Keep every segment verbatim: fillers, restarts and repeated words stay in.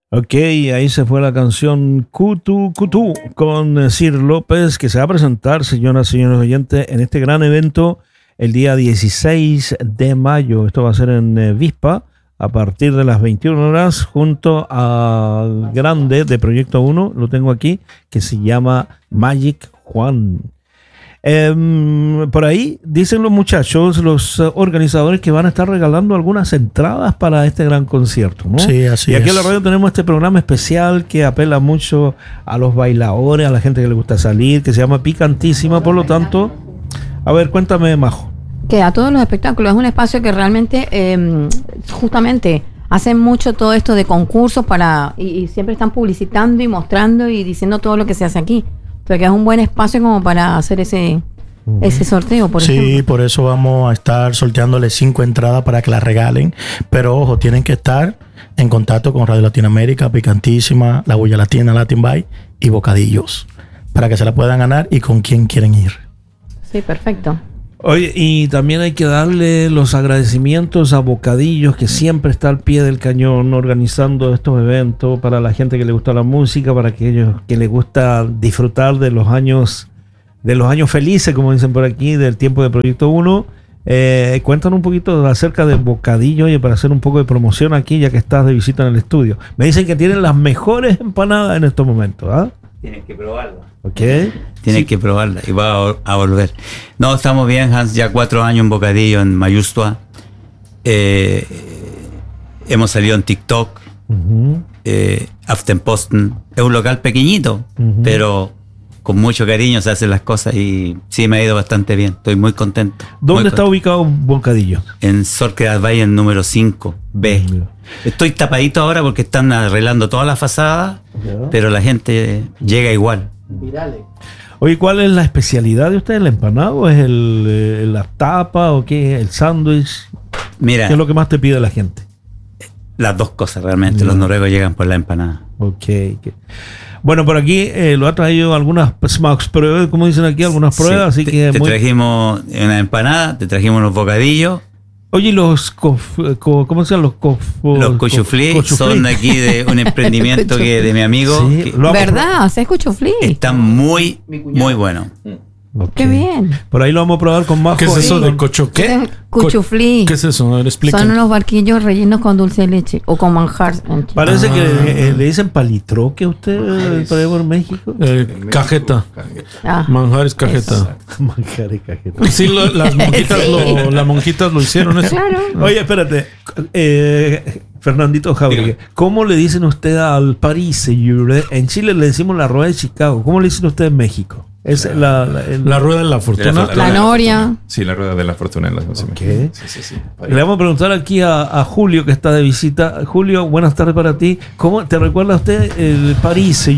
Ok, ahí se fue la canción Cutu Cutu con Sir López, que se va a presentar, señoras y señores oyentes, en este gran evento el día dieciséis de mayo. Esto va a ser en eh, Vispa, a partir de las veintiuna horas, junto al grande de Proyecto uno, lo tengo aquí, que se llama Magic Juan. Eh, por ahí dicen los muchachos, los uh, organizadores, que van a estar regalando algunas entradas para este gran concierto, ¿no? Sí, así y aquí es. en la radio tenemos este programa especial que apela mucho a los bailadores, a la gente que le gusta salir, que se llama Picantísima. Por lo tanto, a ver, cuéntame, Majo. Que a todos los espectáculos es un espacio que realmente eh, justamente hacen mucho todo esto de concursos para y, y siempre están publicitando y mostrando y diciendo todo lo que se hace aquí. Porque es un buen espacio como para hacer ese, uh-huh. ese sorteo, por sí, ejemplo. Sí, por eso vamos a estar sorteándole cinco entradas para que las regalen. Pero ojo, tienen que estar en contacto con Radio Latinoamérica, Picantísima, La Bulla Latina, Latin Bay y Bocadillos, para que se la puedan ganar y con quién quieren ir. Sí, perfecto. Oye, y también hay que darle los agradecimientos a Bocadillos, que siempre está al pie del cañón organizando estos eventos para la gente que le gusta la música, para aquellos que les gusta disfrutar de los años de los años felices, como dicen por aquí, del tiempo de Proyecto uno. Eh, cuéntanos un poquito acerca de Bocadillo, oye, para hacer un poco de promoción aquí, ya que estás de visita en el estudio. Me dicen que tienen las mejores empanadas en estos momentos, ¿ah? Tienes que probarla. Ok. Tienes Sí. que probarla y va a, a volver. No, estamos bien, Hans, ya cuatro años en Bocadillo, en Mayustua. Eh, hemos salido en TikTok, Uh-huh. eh, Aftenposten. Es un local pequeñito, Uh-huh. pero con mucho cariño se hacen las cosas y sí, me ha ido bastante bien. Estoy muy contento. ¿Dónde muy está contento. ubicado Bocadillo? En Sorquedas Valle, en número cinco B. Mira. Estoy tapadito ahora porque están arreglando toda la fachada, Ya. pero la gente llega igual. Oye, ¿cuál es la especialidad de ustedes? ¿El empanado? ¿Es el, eh, la tapa o qué? ¿El sándwich? Mira, ¿Qué es lo que más te pide la gente? las dos cosas realmente. Ya. Los noruegos llegan por la empanada. Ok. ok. Bueno, por aquí eh, lo ha traído algunas smacks pruebas, como dicen aquí, algunas pruebas, Sí, así te, que... te muy- trajimos una empanada, te trajimos unos bocadillos. Oye, los... Cof, co- ¿cómo se llaman los cof? Los cochuflés son aquí de un emprendimiento que de mi amigo. Sí, que lo vamos a ¿Verdad? Se escucha flea. están muy, muy buenos. Ok. Qué bien. Por ahí lo vamos a probar con Majo. ¿Qué es eso ahí. de cocho qué? Cuchuflí. ¿Qué es eso? A ver, explica. Son unos barquillos rellenos con dulce de leche o con manjar. en Chile. Parece Ah. que eh, le dicen palitroque a usted, eh, por ahí por México. Eh, cajeta. Ah, Manjares cajeta. Eso. Manjar y cajeta. Sí, lo- las monjitas Sí. lo, las monjitas lo hicieron eso. claro. Oye, espérate. Eh, Fernandito Jauregui, ¿cómo le dicen usted al París? En Chile le decimos la rueda de Chicago. ¿Cómo le dicen usted en México? Es la, la, el- La rueda de la fortuna. La noria. Sí, la rueda de la fortuna en las doce. Ok. Sí, sí, sí. Le vamos a preguntar aquí a, a Julio, que está de visita. Julio, buenas tardes para ti. ¿Cómo te recuerda usted el París?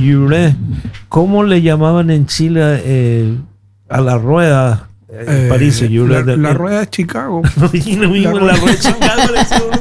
¿Cómo le llamaban en Chile eh, a la rueda? Eh, París, la, la rueda de Chicago. Y lo mismo en la rueda de Chicago.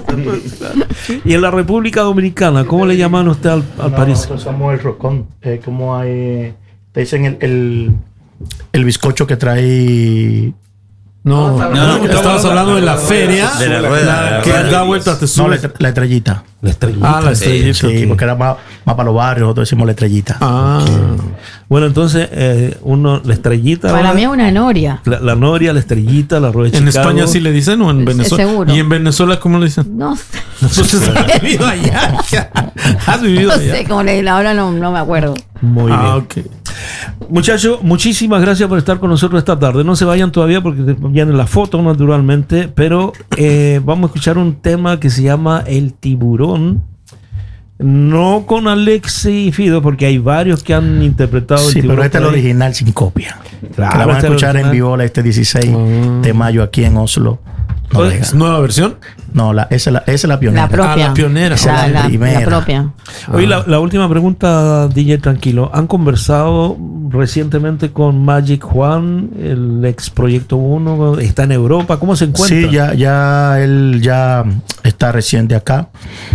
le- Y en la República Dominicana, ¿cómo le llaman usted al, al No, París? nosotros somos el roscón. Eh, como hay. Te dicen el, el, el bizcocho que trae. No, no, no, estabas hablando de la feria. de la rueda, la que rueda. da vuelta, te No, la, sube. la estrellita. La estrellita. Ah, la estrellita. Sí, ok. porque era más, más para los barrios, nosotros decimos la estrellita. Ah, Bueno, entonces, eh, uno, la estrellita. Para ahora, mí es una noria. la, la noria, la estrellita, la rueda de en Chicago. España sí le dicen o en Sí, Venezuela. seguro. ¿Y en Venezuela cómo le dicen? No sé, Entonces, has vivido allá. Has vivido no allá. sé cómo le ahora no, no me acuerdo. Muy bien. Ah, ok. Muchachos, muchísimas gracias por estar con nosotros esta tarde. No se vayan todavía porque viene la foto, naturalmente, pero eh, vamos a escuchar un tema que se llama El Tiburón. No con Alexi y Fido, porque hay varios que han interpretado El Sí, Tiburón. pero este es el por ahí. original sin copia. Claro, que la van a este es el escuchar en original. vivo este dieciséis Ah. de mayo aquí en Oslo. Noruega. ¿Es nueva versión? No, la, esa, es la, esa es la pionera. La propia. Ah, la pionera. Esa La, es la la- primera. la propia. Oye, la, la última pregunta, D J Tranquilo. ¿Han conversado recientemente con Magic Juan, el ex Proyecto uno? ¿Está en Europa? ¿Cómo se encuentra? Sí, ya, ya él ya está reciente acá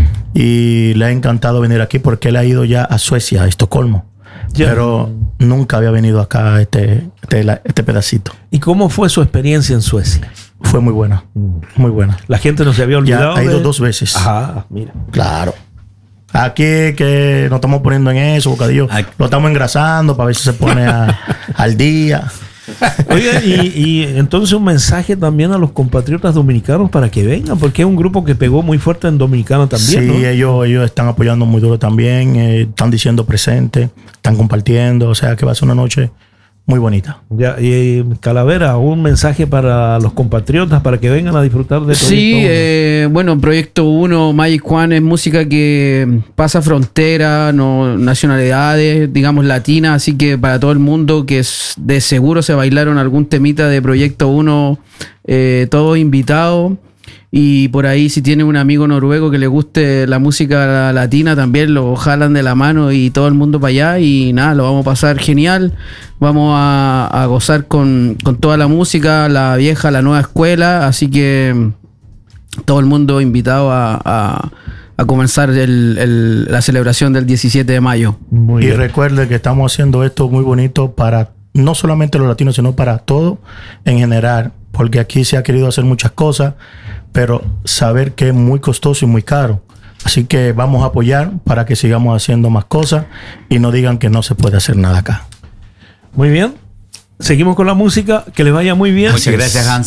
y le ha encantado venir aquí porque él ha ido ya a Suecia, a Estocolmo. Ya. Pero nunca había venido acá a este, este, la- este pedacito. ¿Y cómo fue su experiencia en Suecia? Fue muy buena, muy buena. La gente no se había Ya olvidado. ha ido de- dos veces. Ajá, mira. Claro. Aquí que nos estamos poniendo en eso, Bocadillo. Ay. Lo estamos engrasando para ver si se pone a- al día. Oiga, y, y entonces un mensaje también a los compatriotas dominicanos para que vengan, porque es un grupo que pegó muy fuerte en Dominicana también, Sí, ¿no? ellos, ellos están apoyando muy duro también, eh, están diciendo presente, están compartiendo, o sea que va a ser una noche muy bonita. Ya, y Calavera, un mensaje para los compatriotas para que vengan a disfrutar de Proyecto Sí, Uno. eh, bueno, Proyecto uno, Magic Juan es música que pasa frontera, no, nacionalidades, digamos latinas, así que para todo el mundo que es, de seguro se bailaron algún temita de Proyecto uno, eh, todos invitados. Y por ahí si tiene un amigo noruego que le guste la música latina, también lo jalan de la mano y todo el mundo para allá. Y nada, lo vamos a pasar genial. Vamos a, a gozar con, con toda la música, la vieja, la nueva escuela. Así que todo el mundo invitado a, a, a comenzar el- el- la celebración del diecisiete de mayo. Muy y bien. recuerde que estamos haciendo esto muy bonito para no solamente los latinos, sino para todo en general, porque aquí se ha querido hacer muchas cosas, pero saber que es muy costoso y muy caro. Así que vamos a apoyar para que sigamos haciendo más cosas y no digan que no se puede hacer nada acá. Muy bien. Seguimos con la música. Que les vaya muy bien. Muchas gracias, Hans.